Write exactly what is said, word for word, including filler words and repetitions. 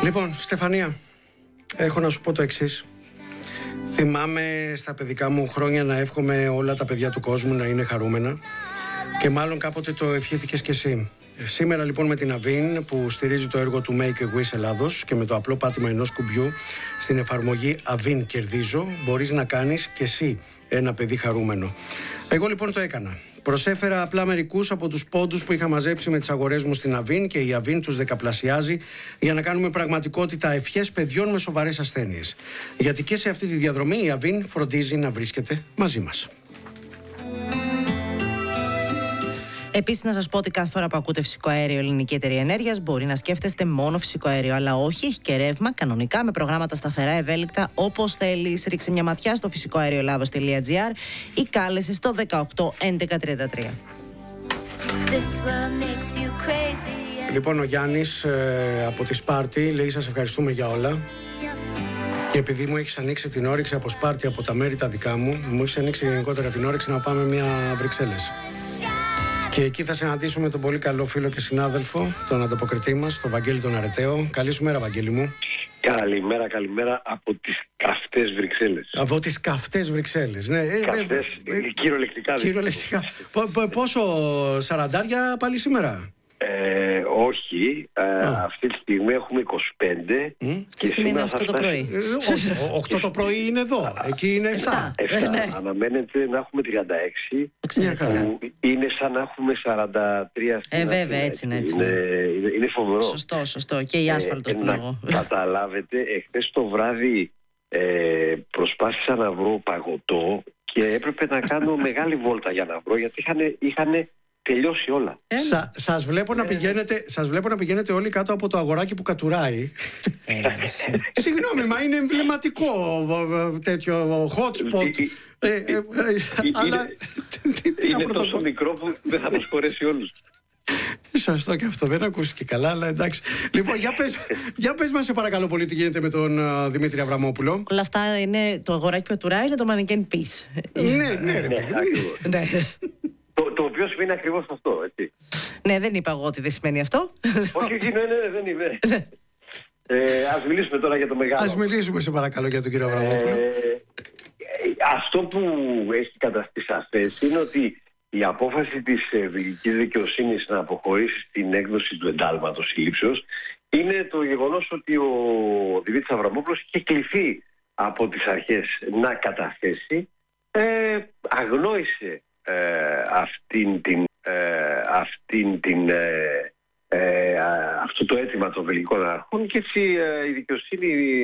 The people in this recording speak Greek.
Λοιπόν, Στεφανία, έχω να σου πω το εξής. Θυμάμαι στα παιδικά μου χρόνια να εύχομαι όλα τα παιδιά του κόσμου να είναι χαρούμενα και μάλλον κάποτε το ευχήθηκες κι εσύ. Σήμερα λοιπόν με την Αβίν που στηρίζει το έργο του Make a Wish Ελλάδος και με το απλό πάτημα ενός κουμπιού στην εφαρμογή Αβίν Κερδίζω μπορείς να κάνεις κι εσύ ένα παιδί χαρούμενο. Εγώ λοιπόν το έκανα. Προσέφερα απλά μερικούς από τους πόντους που είχα μαζέψει με τις αγορές μου στην Αβίν και η Αβίν τους δεκαπλασιάζει για να κάνουμε πραγματικότητα ευχές παιδιών με σοβαρές ασθένειες. Γιατί και σε αυτή τη διαδρομή η Αβίν φροντίζει να βρίσκεται μαζί μας. Επίσης, να σας πω ότι κάθε φορά που ακούτε φυσικό αέριο Ελληνική Εταιρεία Ενέργειας μπορεί να σκέφτεστε μόνο φυσικό αέριο. Αλλά όχι, έχει και ρεύμα κανονικά με προγράμματα σταθερά, ευέλικτα, όπως θέλεις. Ρίξε μια ματιά στο φυσικό αέριο ελλάδος τελεία τζι άρ ή κάλεσε στο δεκαοκτώ έντεκα τριάντα τρία. Λοιπόν, ο Γιάννης ε, από τη Σπάρτη λέει: σας ευχαριστούμε για όλα. Και επειδή μου έχεις ανοίξει την όρεξη από Σπάρτη, από τα μέρη τα δικά μου, μου έχεις ανοίξει γενικότερα την όρεξη να πάμε μια Βρυξέλλες. Και εκεί θα συναντήσουμε τον πολύ καλό φίλο και συνάδελφο, τον ανταποκριτή μας, τον Βαγγέλη τον Αρεταίο. Καλή σου μέρα, Βαγγέλη μου. Καλημέρα, καλημέρα από τις καυτές Βρυξέλλες. Από τις καυτές Βρυξέλλες, ναι. Καυτές, ε, ε, κυριολεκτικά. Κυριολεκτικά. Πόσο, σαραντάρια πάλι σήμερα? Ε, όχι, ε, αυτή τη στιγμή έχουμε είκοσι πέντε. Mm. Και στιγμή είναι οκτώ το πρωί. οκτώ το πρωί είναι εδώ, εκεί είναι επτά. εφτά. Ναι. Αναμένεται να έχουμε τριάντα έξι. Που είναι σαν να έχουμε σαράντα τρία στην Ε, βέβαια, έτσι είναι. Έτσι. Είναι, είναι, είναι φοβερό. Σωστό, σωστό. Και η άσφαλτος ε, που λέγω. Καταλάβετε, εχθές το βράδυ ε, προσπάθησα να βρω παγωτό και έπρεπε να κάνω μεγάλη βόλτα για να βρω, γιατί είχαν, είχαν τελειώσει όλα. Σα, σας, βλέπω ε, να πηγαίνετε, σας βλέπω να πηγαίνετε όλοι κάτω από το αγοράκι που κατουράει. Συγγνώμη, μα είναι εμβληματικό τέτοιο hot spot. Αλλά είναι τόσο μικρό που δεν θα μας χωρέσει όλους. Σωστό και αυτό, δεν ακούστηκε καλά, αλλά εντάξει. Λοιπόν, για πες, για πες μας σε παρακαλώ πολύ τι γίνεται με τον uh, Δημήτρη Αβραμόπουλο. Όλα αυτά είναι το αγοράκι που κατουράει, είναι το mannequin piece. Ναι, ναι, ρε παιδί. Το, το οποίο σημαίνει ακριβώς αυτό, έτσι. Ναι, δεν είπα εγώ ότι δεν σημαίνει αυτό. Όχι, όχι, ναι, ναι, δεν είμαι. ε, ας μιλήσουμε τώρα για το μεγάλο. Ας μιλήσουμε σε παρακαλώ για τον κύριο Αβραμόπουλο. Ε, αυτό που έχει καταστεί σαφές είναι ότι η απόφαση της βελγικής δικαιοσύνης να αποχωρήσει στην έκδοση του εντάλματος συλλήψεως είναι το γεγονός ότι ο Δημήτρης Αβραμόπουλος είχε κληθεί από τις αρχές να καταθέσει, ε, αγνόησε Ε, αυτήν την, ε, αυτήν την, ε, ε, αυτό το αίτημα των βελγικών αρχών και έτσι ε, η δικαιοσύνη